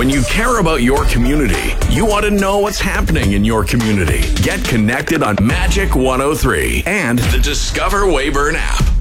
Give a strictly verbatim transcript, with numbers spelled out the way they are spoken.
When you care about your community, you want to know what's happening in your community. Get connected on Magic one oh three and the Discover Weyburn app.